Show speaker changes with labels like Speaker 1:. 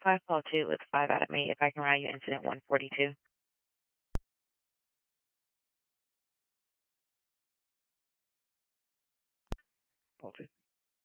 Speaker 1: 5 call 2 with 5 out of me if I can route you incident 142.
Speaker 2: Call 2.